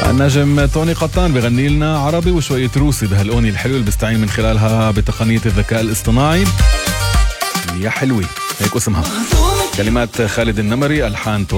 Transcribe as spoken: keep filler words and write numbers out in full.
النجم توني قطان بغني لنا عربي وشوية روسي بهالأغنية الحلوة اللي بيستعين من خلالها بتقنية الذكاء الاصطناعي يا حلوي، هيك اسمها. كلمات خالد النمري، ألحان